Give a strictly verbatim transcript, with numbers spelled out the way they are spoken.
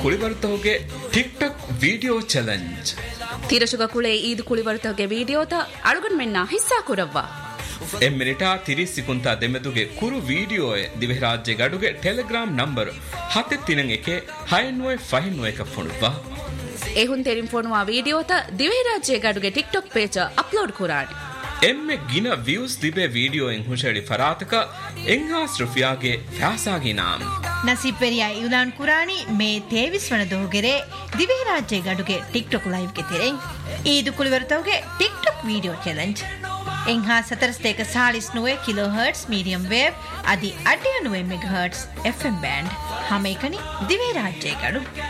ಕುಳಿಬರ್ತವಗೆ TikTok video challenge ತೀರಶುಗ ಕುಳೆ Eid ಕುಳಿಬರ್ತವಗೆ ವಿಡಿಯೋತ ಅಳುಗನ್ ಮೆನ್ನ ಹಿಸ್ಸಾ ಕುರವ್ವ M ಮಿನಿಟಾ ತಿರಿಸ್ ಸಿಕುಂತ ದೆಮೆದುಗೆ ಕುರು video ದಿವೆ ರಾಜ್ಯ ಗಡುಗೆ Telegram number ಹತ್ತೆ ತಿನಂ A K ಹೈನ್ವೈ ಫೈನ್ವೈ ಕ ಫೋನುವಾ ಎಹುನ್ ತೆರಿಂ ಫೋನುವಾ ವಿಡಿಯೋತ ದಿವೆ ರಾಜ್ಯ ಗಡುಗೆ ಟಿಕ್ಟಾಕ್ ಪೇಜ್ ಅಪ್ಲೋಡ್ ಕುರಾಡಿ ಎಮ್ಮೆ ಗಿನ ವ್ಯೂಸ್ ದಿಬೆ ವಿಡಿಯೋ ಎಂ ಹುಷಡಿ ಫರಾತಕ ಎಂಹಾಸ್ ರುಫಿಯಾಗೆ ಫ್ಯಾಸಾಗಿ ನಾಮ್ ನಸೀಬ್ ಪೆರಿಯಾ ಇಲಾನ್ ಕುರಾನಿ ಮೇ ತೇವಿಸ್ ವನ ದೋಗೆರೆ ದಿವೆ ರಾಜ್ಯ ಗಡುಗೆ ಟಿಕ್ಟಾಕ್ ಲೈವ್ ಗೆ ತೆರೆಂ ಈದು ಕುಳಿವರ್ತವಗೆ TikTok video challenge ಎಂಹಾ ಸತರಸ್ತೇಕ ಸಾಳಿಸ್ ನುವೆ kilo hertz medium wave ಅದಿ ಅಡ್ಡಿಯ ನುವೆ ಮೆಗಾ ಹರ್ಟ್ಸ್ ಎಫ್ಎಂ ಬ್ಯಾಂಡ್ ಹಮೇಕನಿ ದಿವೆ ರಾಜ್ಯ ಗಡು